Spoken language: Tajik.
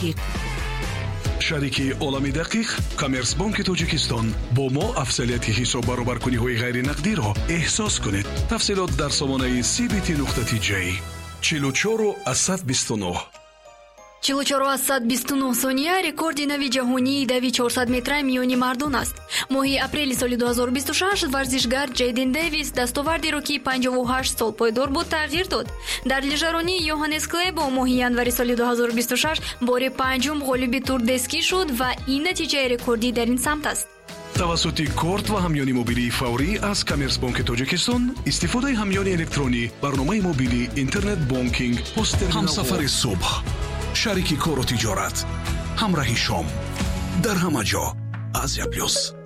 دقیق. شریک عالمی دقیق کامرس بانک تاجیکستان با ما افضلیت حساب برابرکنی‌های غیر نقدی را احساس کنید. تفصیلات در سامانه cbt.j 44 از 129. 44 از 129 ثانیه рекорди нави ҷаҳонии дави 400 метраи миёни мардон аст. моҳи апрели соли 2026 варзишгар Ҷейден Дэвис дастовардеро ки 58 сол пойдор буд тағйир дод. дар лижаронии Йоханнес Клебо моҳи январи соли 2026 бори панҷум ғолиби Тур де Ски шуд ва ин натиҷаи рекордӣ дар ин самт аст. тавассути корт ва ҳамёни мобилии фаврӣ аз Коммерсбанки Тоҷикистон истифодаи ҳамёни электронӣ, барномаи мобилӣ, интернет бонкинг, ҳамсафари субҳ, шарики кору тиҷорат, ҳамраҳи шом дар ҳама ҷо. Азия Плюс.